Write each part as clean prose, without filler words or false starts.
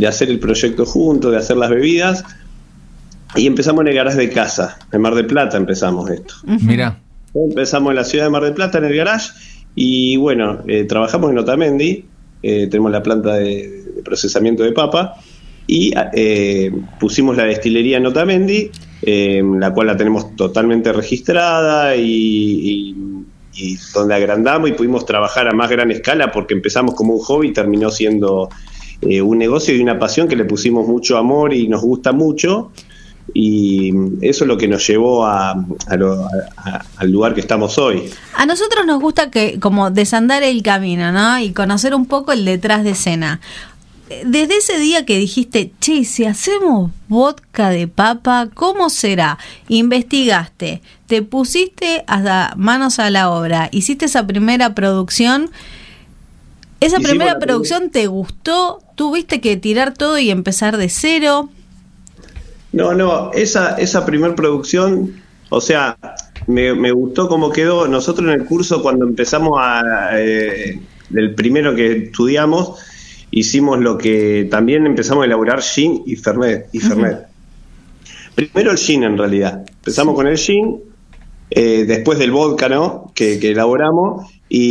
de hacer el proyecto juntos, de hacer las bebidas, y empezamos en el garage de casa, en Mar del Plata empezamos esto. Mira. Empezamos en la ciudad de Mar del Plata, en el garage, y bueno, trabajamos en Otamendi, tenemos la planta de procesamiento de papa, y pusimos la destilería en Otamendi, la cual la tenemos totalmente registrada y donde agrandamos y pudimos trabajar a más gran escala porque empezamos como un hobby y terminó siendo un negocio y una pasión que le pusimos mucho amor y nos gusta mucho. Y eso es lo que nos llevó al lugar que estamos hoy. A nosotros nos gusta que como desandar el camino, ¿no? Y conocer un poco el detrás de escena. Desde ese día que dijiste, che, si hacemos vodka de papa, ¿cómo será? Investigaste, te pusiste hasta manos a la obra, hiciste esa primera producción. ¿Esa primera producción te gustó? ¿Tuviste que tirar todo y empezar de cero? No, esa primer producción, o sea, me gustó cómo quedó. Nosotros en el curso, cuando empezamos el primero que estudiamos, hicimos lo que también empezamos a elaborar gin y Fernet. Primero el gin, en realidad. Empezamos con el gin, después del vodka, ¿no? Que elaboramos,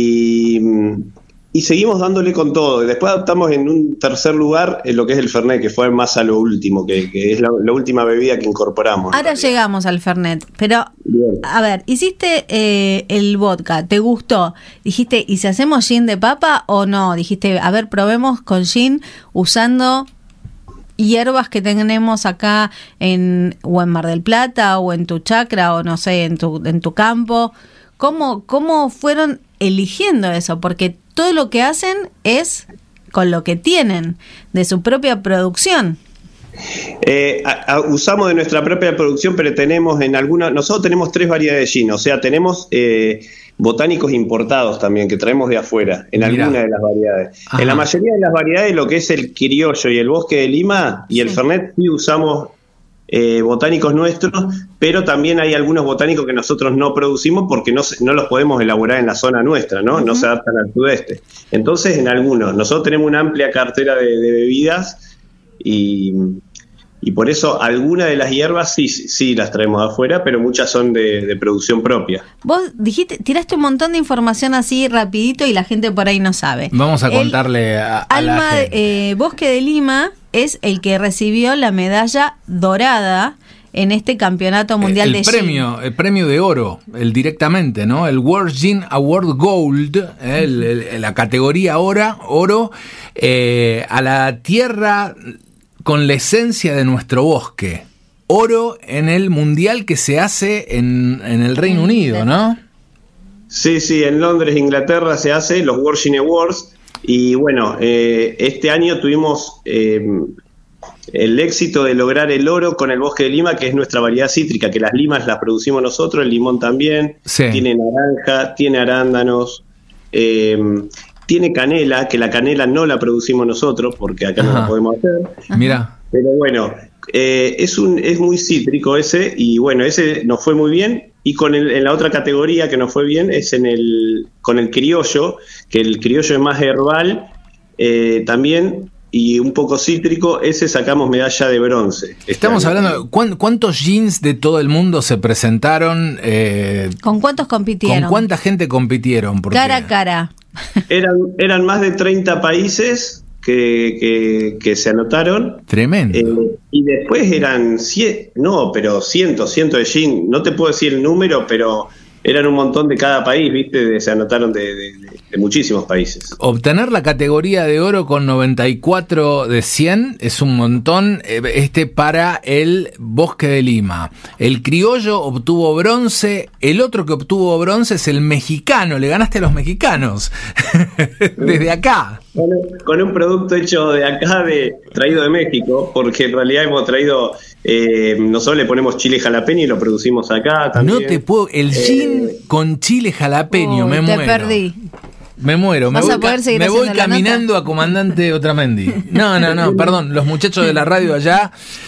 y seguimos dándole con todo. Después adaptamos en un tercer lugar lo que es el Fernet, que fue más a lo último, que es la última bebida que incorporamos. Ahora llegamos al Fernet, pero bien. A ver, hiciste el vodka, ¿te gustó? Dijiste, ¿y si hacemos gin de papa o no? Dijiste, a ver, probemos con gin usando hierbas que tenemos acá o en Mar del Plata o en tu chacra o no sé, en tu campo. ¿Cómo fueron eligiendo eso? Porque todo lo que hacen es con lo que tienen de su propia producción. Usamos de nuestra propia producción, pero tenemos nosotros tenemos 3 variedades de gin, o sea, tenemos botánicos importados también que traemos de afuera, en alguna de las variedades. Ajá. En la mayoría de las variedades, lo que es el criollo y el bosque de Lima y el Fernet, sí usamos botánicos nuestros, pero también hay algunos botánicos que nosotros no producimos porque no los podemos elaborar en la zona nuestra, ¿no? Uh-huh. No se adaptan al sudeste. Entonces, en algunos, nosotros tenemos una amplia cartera de bebidas y por eso algunas de las hierbas sí las traemos de afuera, pero muchas son de producción propia. Vos tiraste un montón de información así rapidito y la gente por ahí no sabe. Vamos a contarle a la gente. Bosque de Lima es el que recibió la medalla dorada en este campeonato mundial de gin. El premio de oro, directamente, ¿no? El World Gin Award Gold, la categoría oro, a la tierra con la esencia de nuestro bosque. Oro en el mundial que se hace en el Reino Unido, ¿no? Sí, en Londres, Inglaterra se hace los World Gin Awards. Y bueno, este año tuvimos el éxito de lograr el oro con el Bosque de Lima, que es nuestra variedad cítrica, que las limas las producimos nosotros, el limón también, sí. Tiene naranja, tiene arándanos, tiene canela, que la canela no la producimos nosotros, porque acá no la podemos hacer. Mira. Pero bueno, es muy cítrico ese, y bueno, ese nos fue muy bien. Y en la otra categoría que nos fue bien es con el criollo, que el criollo es más herbal también y un poco cítrico, ese sacamos medalla de bronce. Estamos hablando, ¿cuántos gins de todo el mundo se presentaron? ¿Con cuántos compitieron? ¿Con cuánta gente compitieron? Porque cara a cara. Eran más de 30 países que se anotaron. Tremendo. Y después eran cientos de gin. No te puedo decir el número, pero eran un montón de cada país, ¿viste? Se anotaron de muchísimos países. Obtener la categoría de oro con 94 de 100 es un montón para el Bosque de Lima. El criollo obtuvo bronce, el otro que obtuvo bronce es el mexicano, le ganaste a los mexicanos desde acá. Con un producto hecho de acá, traído de México, porque en realidad hemos traído, nosotros le ponemos chile jalapeño y lo producimos acá también. No te puedo, el gin con chile jalapeño, me muero. Te perdí. Me muero, me voy caminando a Comandante Otamendi. No, perdón, los muchachos de la radio allá,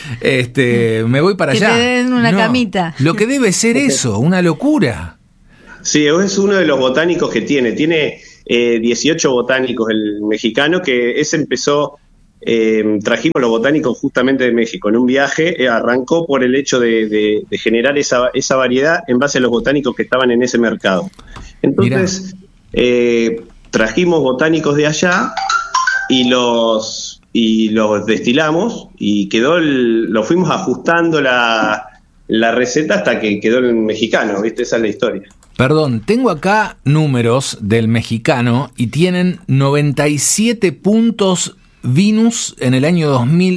me voy para allá. Que te den una camita. Lo que debe ser eso, una locura. Sí, es uno de los botánicos que tiene 18 botánicos el mexicano, que ese empezó trajimos los botánicos justamente de México en un viaje, arrancó por el hecho de generar esa variedad en base a los botánicos que estaban en ese mercado. Entonces, trajimos botánicos de allá y los destilamos y lo fuimos ajustando la receta hasta que quedó el mexicano, ¿viste? Esa es la historia. Perdón, tengo acá números del mexicano y tienen 97 puntos Vinous en el año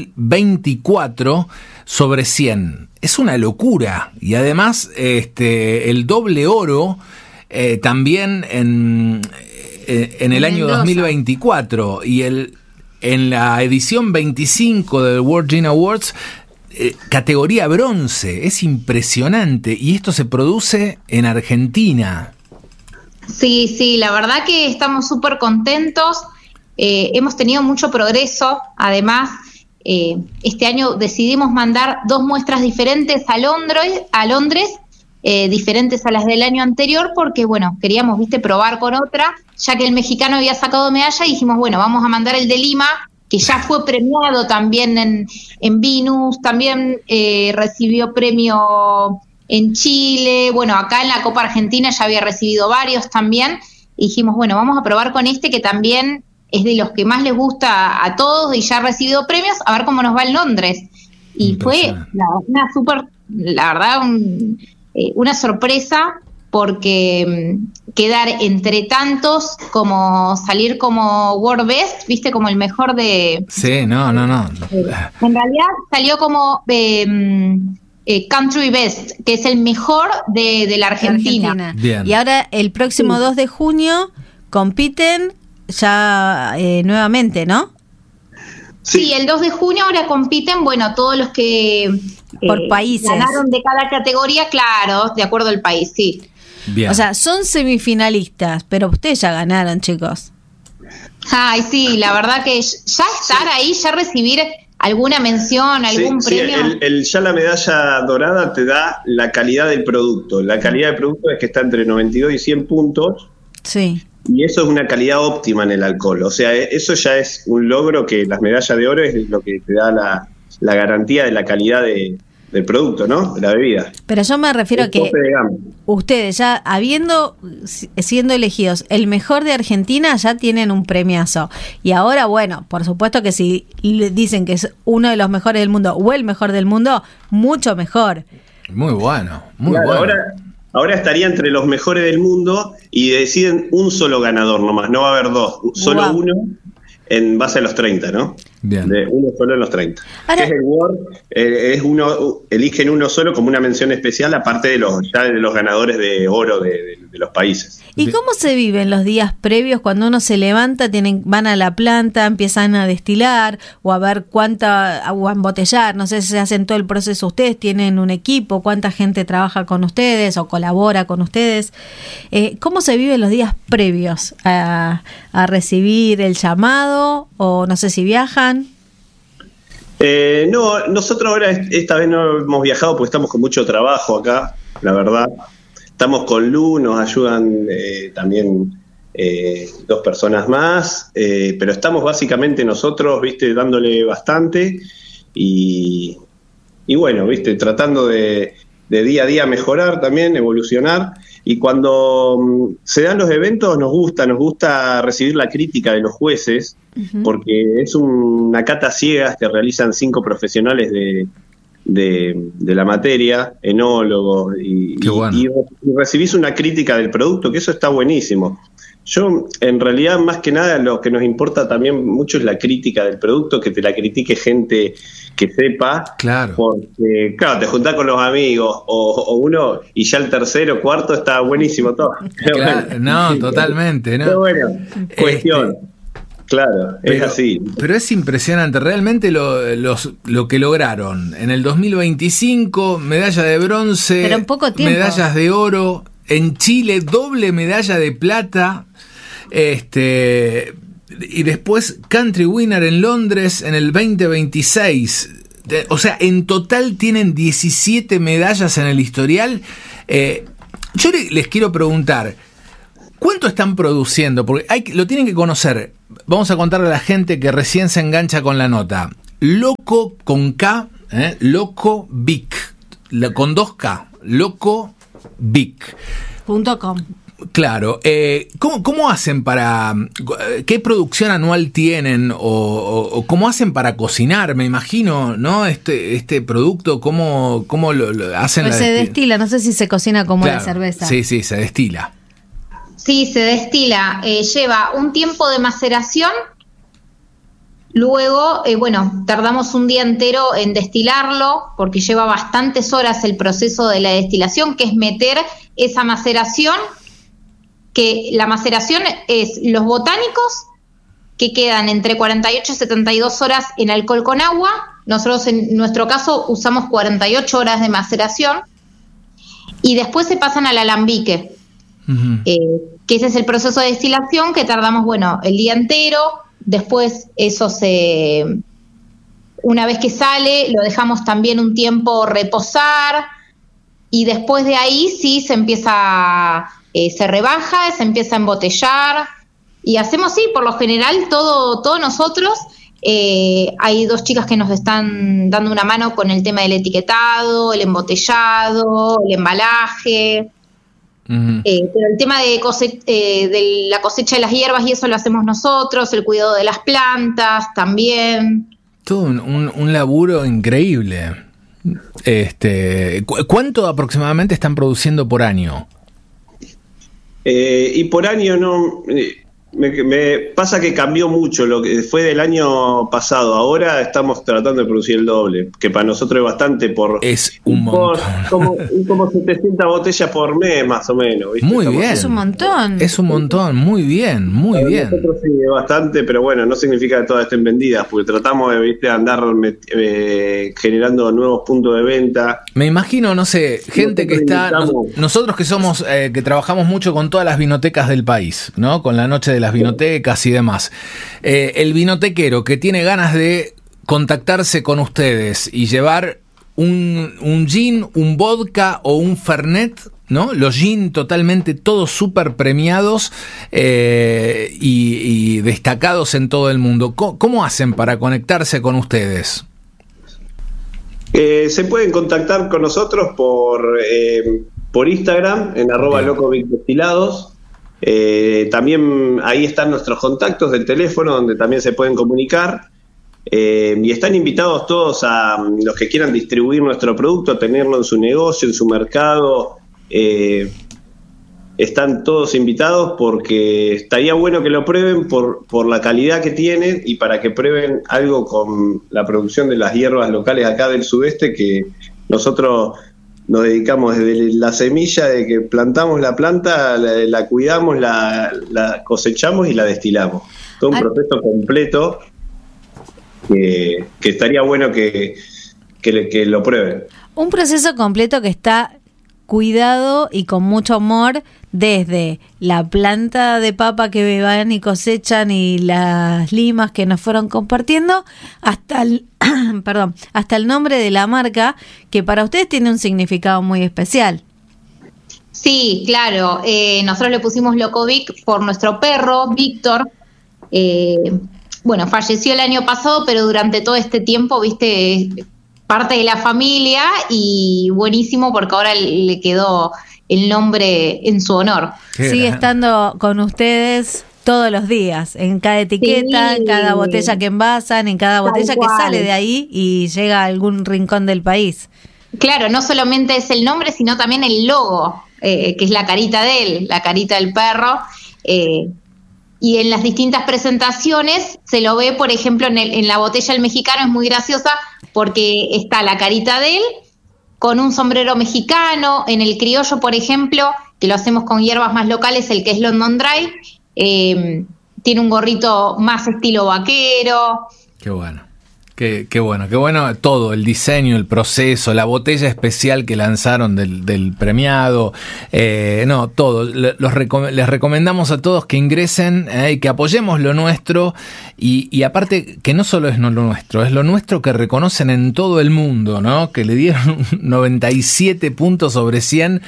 2024 sobre 100. Es una locura. Y además el doble oro también en el año 2024. Y en la edición 25 del World Gin Awards, categoría bronce. Es impresionante. Y esto se produce en Argentina. Sí, la verdad que estamos súper contentos. Hemos tenido mucho progreso. Además, este año decidimos mandar 2 muestras diferentes a Londres, diferentes a las del año anterior, porque bueno, queríamos, probar con otra, ya que el mexicano había sacado medalla, y dijimos, bueno, vamos a mandar el de Lima, que ya fue premiado también en Vinous, también recibió premio en Chile, bueno, acá en la Copa Argentina ya había recibido varios también, y dijimos, bueno, vamos a probar con este que también es de los que más les gusta a todos y ya ha recibido premios, a ver cómo nos va en Londres. Y fue la verdad, una sorpresa, porque quedar entre tantos, como salir como World Best, como el mejor de... Sí, no. En realidad salió como Country Best, que es el mejor de la Argentina. Bien. Y ahora el próximo 2 de junio compiten ya nuevamente, ¿no? Sí, el 2 de junio ahora compiten, todos los que por países ganaron de cada categoría, claro, de acuerdo al país, sí. Bien. O sea, son semifinalistas, pero ustedes ya ganaron, chicos. Ay, sí, la verdad que ya estar ahí, ya recibir alguna mención, algún premio. Ya la medalla dorada te da la calidad del producto. La calidad del producto es que está entre 92 y 100 puntos. Sí. Y eso es una calidad óptima en el alcohol. O sea, eso ya es un logro, que las medallas de oro es lo que te da la garantía de la calidad del producto, ¿no? De la bebida. Pero yo me refiero a que ustedes ya siendo elegidos el mejor de Argentina, ya tienen un premiazo. Y ahora, bueno, por supuesto que si le dicen que es uno de los mejores del mundo o el mejor del mundo, mucho mejor. Muy bueno, muy bueno. Ahora estaría entre los mejores del mundo y deciden un solo ganador nomás, no va a haber 2, solo uno en base a los 30, ¿no? Bien. De uno solo en los 30. Ahora, es el World, eligen uno solo como una mención especial, aparte de los ganadores de oro de los países. ¿Y cómo se viven los días previos cuando uno se levanta, van a la planta, empiezan a destilar o a ver cuánta agua embotellar? No sé si se hacen todo el proceso ustedes, tienen un equipo, cuánta gente trabaja con ustedes o colabora con ustedes. ¿Cómo se viven los días previos a recibir el llamado, o no sé si viajan? No, nosotros ahora esta vez no hemos viajado porque estamos con mucho trabajo acá, la verdad. Estamos con Lu, nos ayudan también 2 personas más, pero estamos básicamente nosotros, dándole bastante y bueno, tratando de día a día mejorar también, evolucionar. Y cuando se dan los eventos nos gusta recibir la crítica de los jueces, porque es una cata ciegas que realizan 5 profesionales de la materia, enólogos, y recibís una crítica del producto, que eso está buenísimo. Yo, en realidad, más que nada, lo que nos importa también mucho es la crítica del producto, que te la critique gente que sepa. Claro. Porque, claro, te juntás con los amigos o uno, y ya el tercero, cuarto está buenísimo todo. Claro, no, totalmente, ¿no? Pero bueno, cuestión. Claro, es así. Pero es impresionante, realmente lo que lograron. En el 2025, medalla de bronce, pero en poco tiempo. Medallas de oro. En Chile, doble medalla de plata. Y después Country Winner en Londres en el 2026. O sea, en total tienen 17 medallas en el historial. Yo les quiero preguntar, ¿Cuánto están produciendo? Porque lo tienen que conocer. Vamos a contarle a la gente que recién se engancha con la nota. Loco con K, Loco Vic, con 2K, locovic.com. Claro. ¿Cómo hacen para... ¿Qué producción anual tienen? O cómo hacen para cocinar? Me imagino, ¿no? Este producto, ¿cómo lo hacen? Pues se destila, no sé si se cocina como la cerveza. Sí, se destila. Sí, se destila. Lleva un tiempo de maceración. Luego, tardamos un día entero en destilarlo, porque lleva bastantes horas el proceso de la destilación, que es meter esa maceración, que la maceración es los botánicos que quedan entre 48 y 72 horas en alcohol con agua. Nosotros en nuestro caso usamos 48 horas de maceración y después se pasan al alambique, que ese es el proceso de destilación que tardamos, el día entero. Después eso una vez que sale, lo dejamos también un tiempo reposar y después de ahí sí se empieza, se rebaja, se empieza a embotellar y hacemos por lo general todo nosotros. Hay 2 chicas que nos están dando una mano con el tema del etiquetado, el embotellado, el embalaje. Pero el tema de la cosecha de las hierbas y eso lo hacemos nosotros, el cuidado de las plantas también. Todo un laburo increíble. ¿Cuánto aproximadamente están produciendo por año? Y por año no... Me pasa que cambió mucho lo que fue del año pasado. Ahora estamos tratando de producir el doble, que para nosotros es bastante es un montón. Como 700 botellas por mes, más o menos. ¿Viste? Muy bien. Es un montón. Es un montón, muy bien, muy bien. Nosotros sí, bastante, pero no significa que todas estén vendidas, porque tratamos de andar generando nuevos puntos de venta. Me imagino, no sé, gente que está... Nosotros que somos, que trabajamos mucho con todas las vinotecas del país, ¿no? Con la noche de las vinotecas y demás. El vinotequero que tiene ganas de contactarse con ustedes y llevar un gin, un vodka o un fernet, ¿no? Los gin totalmente todos súper premiados y destacados en todo el mundo. ¿Cómo hacen para conectarse con ustedes? Se pueden contactar con nosotros por Instagram en @locovicdestilados. También ahí están nuestros contactos del teléfono donde también se pueden comunicar y están invitados todos a los que quieran distribuir nuestro producto, a tenerlo en su negocio, en su mercado. Están todos invitados porque estaría bueno que lo prueben por la calidad que tiene y para que prueben algo con la producción de las hierbas locales acá del sudeste, que nosotros nos dedicamos desde la semilla de que plantamos la planta, la cuidamos, la cosechamos y la destilamos. Todo un proceso completo que estaría bueno que lo prueben. Un proceso completo que está cuidado y con mucho amor, desde la planta de papa que van y cosechan y las limas que nos fueron compartiendo hasta el hasta el nombre de la marca, que para ustedes tiene un significado muy especial. Sí, claro. Nosotros le pusimos Locovic por nuestro perro, Víctor. Falleció el año pasado, pero durante todo este tiempo, parte de la familia, y buenísimo porque ahora le quedó el nombre en su honor. Sigue estando con ustedes todos los días, en cada etiqueta, en cada botella que envasan, en cada botella que sale de ahí y llega a algún rincón del país. Claro, no solamente es el nombre, sino también el logo, que es la carita de él, la carita del perro. Y en las distintas presentaciones se lo ve, por ejemplo, en la botella del mexicano, es muy graciosa porque está la carita de él con un sombrero mexicano. En el criollo, por ejemplo, que lo hacemos con hierbas más locales, el que es London Dry, tiene un gorrito más estilo vaquero. Qué bueno. Qué bueno todo, el diseño, el proceso, la botella especial que lanzaron del premiado, todo. Les recomendamos a todos que ingresen y que apoyemos lo nuestro y aparte que no solo es lo nuestro, es lo nuestro que reconocen en todo el mundo, ¿no? Que le dieron 97 puntos sobre 100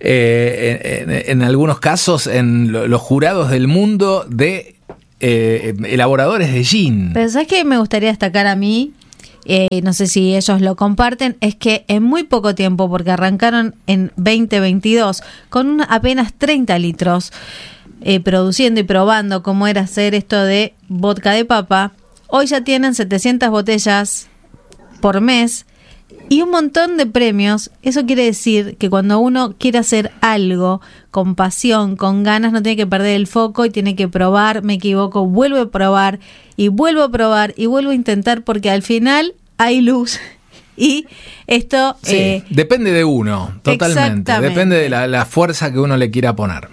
en algunos casos en los jurados del mundo de elaboradores de gin. Pero ¿sabes qué me gustaría destacar a mí? No sé si ellos lo comparten, es que en muy poco tiempo, porque arrancaron en 2022 con apenas 30 litros produciendo y probando cómo era hacer esto de vodka de papa, hoy ya tienen 700 botellas por mes y un montón de premios. Eso quiere decir que cuando uno quiere hacer algo con pasión, con ganas, no tiene que perder el foco y tiene que probar, me equivoco, vuelvo a probar y vuelvo a probar y vuelvo a intentar, porque al final hay luz y esto... Sí, depende de uno, totalmente. Depende de la fuerza que uno le quiera poner.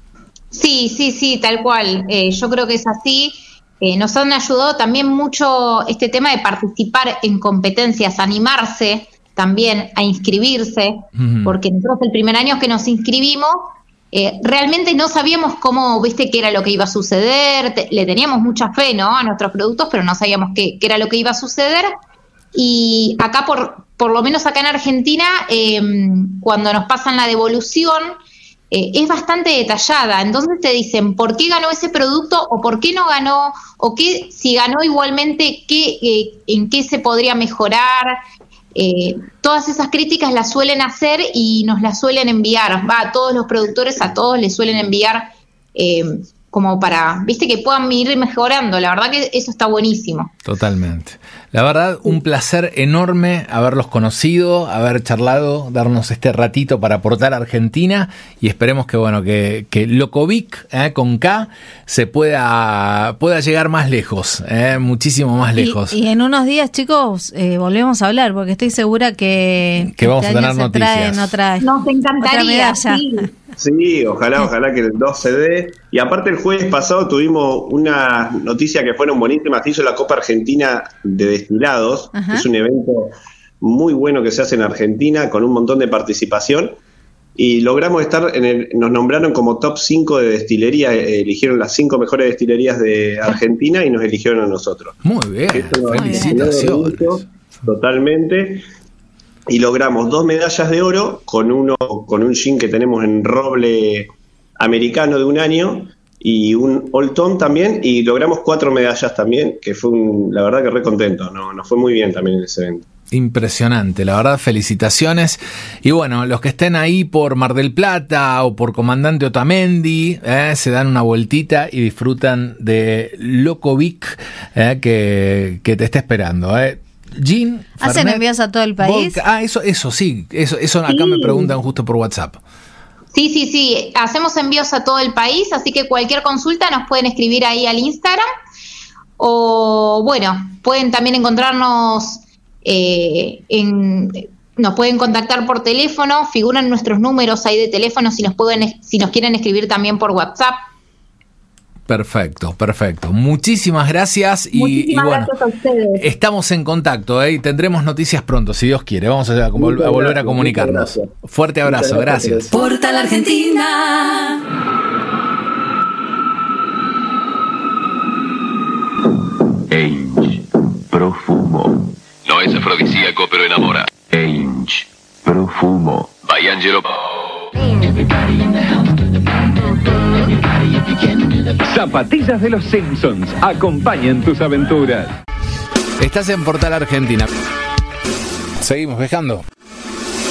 Sí, tal cual. Yo creo que es así. Nos han ayudado también mucho este tema de participar en competencias, animarse también a inscribirse, porque nosotros el primer año que nos inscribimos, realmente no sabíamos cómo, qué era lo que iba a suceder, le teníamos mucha fe, ¿no?, a nuestros productos, pero no sabíamos qué era lo que iba a suceder. Y acá, por lo menos acá en Argentina, cuando nos pasan la devolución, es bastante detallada. Entonces te dicen por qué ganó ese producto o por qué no ganó, o qué, si ganó igualmente, en qué se podría mejorar. Todas esas críticas las suelen hacer y nos las suelen enviar. A todos los productores, a todos les suelen enviar como para, que puedan ir mejorando. La verdad que eso está buenísimo. Totalmente. La verdad, un placer enorme haberlos conocido, haber charlado, darnos este ratito para aportar a Argentina, y esperemos que Locovic, con K, se pueda llegar más lejos, muchísimo más lejos. Y en unos días, chicos, volvemos a hablar, porque estoy segura que vamos a tener noticias. Nos encantaría, Sí, ojalá que el 2 se dé. Y aparte, el jueves pasado tuvimos una noticia que fueron buenísimas. Se hizo la Copa Argentina de Destilados. Ajá. Es un evento muy bueno que se hace en Argentina, con un montón de participación. Y logramos estar nos nombraron como top 5 de destilería. Eligieron las 5 mejores destilerías de Argentina y nos eligieron a nosotros. Muy bien, felicitaciones. Totalmente. Y logramos 2 medallas de oro con un gin que tenemos en roble americano de 1 año y un Old Tom también, y logramos 4 medallas también, que fue la verdad que re contento, nos fue muy bien también en ese evento. Impresionante, la verdad, felicitaciones. Y bueno, los que estén ahí por Mar del Plata o por Comandante Otamendi, se dan una vueltita y disfrutan de Locovic, que te está esperando, Gin, ¿hacen Fernet, envíos a todo el país? Vodka. Eso sí, eso acá me preguntan justo por WhatsApp. Sí, hacemos envíos a todo el país, así que cualquier consulta nos pueden escribir ahí al Instagram, o bueno, pueden también encontrarnos nos pueden contactar por teléfono, figuran nuestros números ahí de teléfono si nos quieren escribir también por WhatsApp. Perfecto. Muchísimas gracias. Muchísimas gracias a ustedes. Estamos en contacto, y tendremos noticias pronto, si Dios quiere. Vamos a volver a comunicarnos. Fuerte abrazo, gracias. Portal Argentina. Ainge Profumo. No es afrodisíaco, pero enamora. Ainge Profumo. By Angelo. Zapatillas de los Simpsons acompañan tus aventuras. Estás en Portal Argentina. Seguimos viajando.